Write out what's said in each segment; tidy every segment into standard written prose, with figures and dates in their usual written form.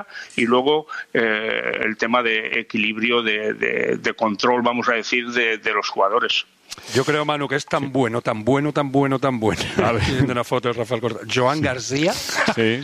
y luego el tema de equilibrio, de control, vamos a decir, de los jugadores. Yo creo, Manu, que es tan bueno. A ver, viendo una foto de Rafael Corta. Joan García. Sí.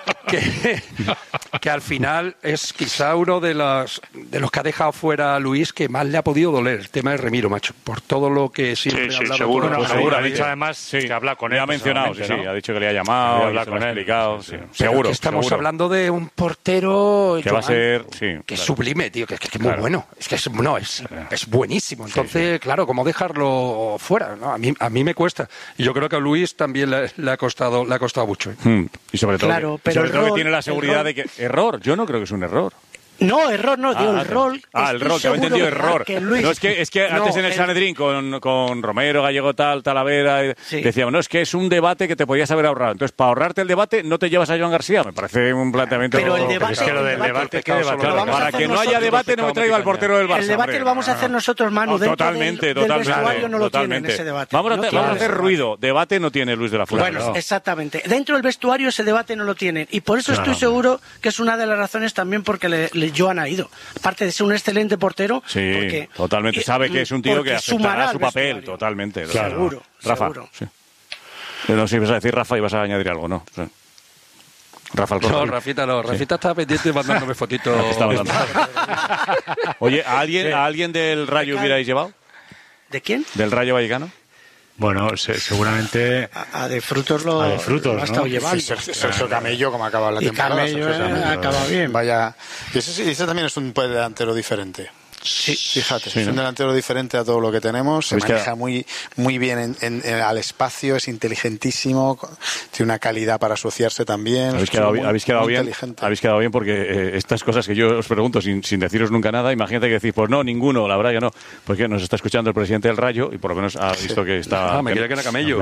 Que al final es quizá uno de los que ha dejado fuera a Luis que más le ha podido doler el tema de Remiro, macho, por todo lo que siempre ha hablado. Seguro, ha dicho además que habla con él. Ha mencionado, ha dicho que le ha llamado, ha hablado con él, explicado. Seguro. Estamos hablando de un portero que va a ser, que es sublime, tío, que es muy bueno. Es que es buenísimo. Entonces, claro, ¿cómo dejarlo fuera? ¿No? A mí me cuesta. Y yo creo que a Luis también le ha costado mucho. Y sobre todo, que tiene la seguridad de que error. Yo no creo que es un error. No, error no, digo, el rol. El rol, que había entendido error. No, es que antes en el Sanedrín con Romero, Gallego Talavera, decíamos, no, es que es un debate que te podías haber ahorrado. Entonces, para ahorrarte el debate, no te llevas a Joan García. Me parece un planteamiento... Pero el debate... Es que lo del debate, ¿qué debate? Para que no haya debate, no me traiga al portero del Barça. El debate lo vamos a hacer nosotros, Manu. Totalmente. Del vestuario no lo tienen ese debate. Vamos a hacer ruido. Debate no tiene Luis de la Fuente. Bueno, exactamente. Dentro del vestuario ese debate no lo tienen. Y por eso estoy seguro que es una de las razones también porque Joan ha ido. Aparte de ser un excelente portero. Sí, porque, totalmente. Sabe que es un tío que aceptará su papel. Totalmente. Seguro. Rafa. Seguro. Sí. No sé si ibas a decir Rafa y vas a añadir algo, ¿no? Sí. Rafa No, Rafita no. Rafita estaba pendiente mandándome fotitos. Oye, ¿a alguien del Rayo hubierais llevado? ¿De quién? ¿Del Rayo Vallecano? Bueno, seguramente... A De Frutos lo ha estado llevando. Sergio Camello, como acaba la temporada. Camello acaba bien. Vaya. Y ese también es un delantero diferente. Sí. Fíjate, es un delantero diferente a todo lo que tenemos, se maneja muy bien al espacio, es inteligentísimo, tiene una calidad para asociarse también. Habéis quedado bien porque estas cosas que yo os pregunto sin deciros nunca nada, imagínate que decís, pues no, ninguno, la verdad que no, porque nos está escuchando el presidente del Rayo y por lo menos ha visto que está... me quería que era Camello.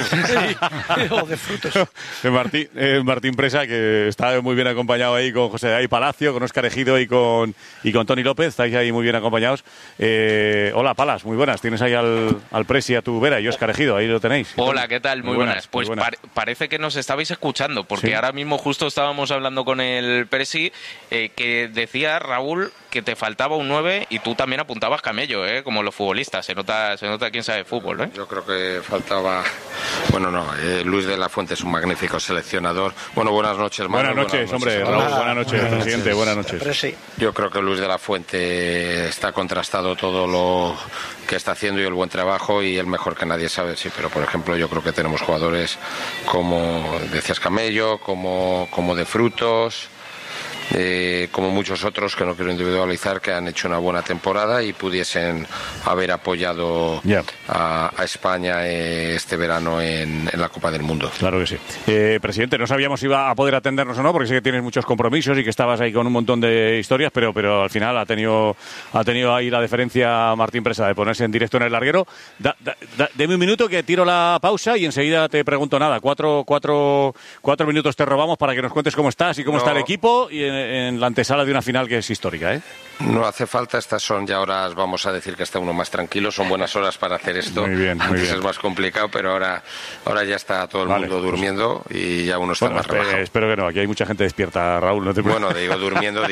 O De Frutos. Martín Presa, que está muy bien acompañado ahí con José Ay Palacio, con Óscar Ejido y con Toni López, estáis ahí muy bien acompañados. Hola, Palas, muy buenas. Tienes ahí al Presi, a tu Vera y Óscar Ejido, ahí lo tenéis. Hola, ¿qué tal? Muy buenas. Pues muy buenas. Parece que nos estabais escuchando, porque ahora mismo justo estábamos hablando con el Presi, que decía, Raúl, que te faltaba un 9 y tú también apuntabas Camello, como los futbolistas. Se nota quién sabe fútbol, Yo creo que faltaba... Luis de la Fuente es un magnífico seleccionador. Bueno, buenas noches, Manu. Buenas noches, hombre. Raúl, buenas noches, presidente. Buenas noches. Yo creo que Luis de la Fuente está contrastado todo lo que está haciendo y el buen trabajo, y el mejor que nadie sabe, sí, pero por ejemplo yo creo que tenemos jugadores como decías Camello, como De Frutos, como muchos otros que no quiero individualizar, que han hecho una buena temporada y pudiesen haber apoyado a España este verano en la Copa del Mundo. Claro que sí. Presidente, no sabíamos si iba a poder atendernos o no, porque sé que tienes muchos compromisos y que estabas ahí con un montón de historias, pero al final ha tenido ahí la deferencia Martín Presa de ponerse en directo en el larguero. Deme un minuto que tiro la pausa y enseguida te pregunto nada. Cuatro minutos te robamos para que nos cuentes cómo estás y cómo está el equipo y en la antesala de una final que es histórica, No hace falta, estas son ya horas, vamos a decir que está uno más tranquilo, son buenas horas para hacer esto. Muy bien. Es más complicado, pero ahora ya está todo el mundo durmiendo y ya uno está más relajado. Espero que no, aquí hay mucha gente despierta, Raúl, no te preocupes. Bueno, digo durmiendo,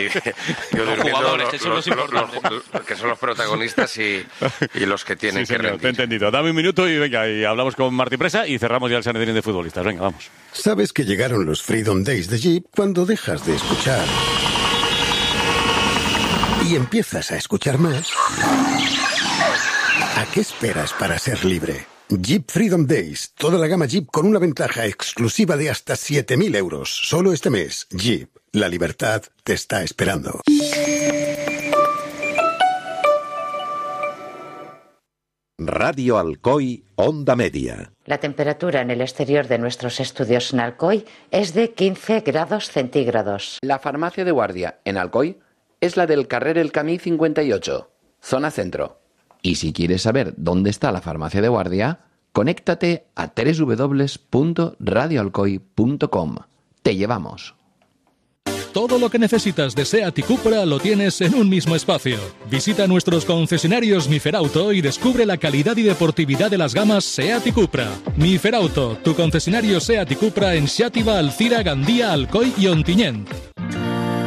que son los protagonistas y los que tienen que rendir. Te he entendido. Dame un minuto y venga, y hablamos con Martín Presa y cerramos ya el Sanedrín de futbolistas. Venga, vamos. Sabes que llegaron los Freedom Days de Jeep cuando dejas de escuchar y empiezas a escuchar más. ¿A qué esperas para ser libre? Jeep Freedom Days, toda la gama Jeep con una ventaja exclusiva de hasta 7.000 euros. Solo este mes. Jeep, la libertad te está esperando. Radio Alcoy, Onda Media. La temperatura en el exterior de nuestros estudios en Alcoy es de 15 grados centígrados. La farmacia de guardia en Alcoy es la del carrer El Camí 58, zona centro. Y si quieres saber dónde está la farmacia de guardia, conéctate a www.radioalcoy.com. Te llevamos. Todo lo que necesitas de SEAT y Cupra lo tienes en un mismo espacio. Visita nuestros concesionarios Miferauto y descubre la calidad y deportividad de las gamas SEAT y Cupra. Miferauto, tu concesionario SEAT y Cupra en Xàtiva, Alcira, Gandía, Alcoy y Ontinyent.